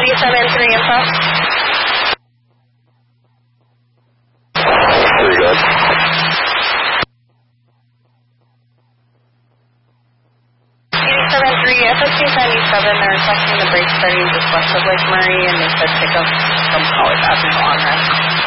87-3 info. Pretty good. 87-3, FS-97, they're requesting the brake starting just west of Lake Murray, and they said pick up some power path on that.